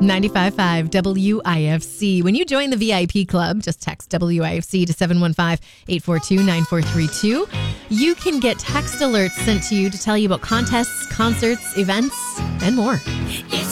95.5 WIFC. When you join the VIP club, just text WIFC to 715-842-9432. You can get text alerts sent to you to tell you about contests, concerts, events, and more. It's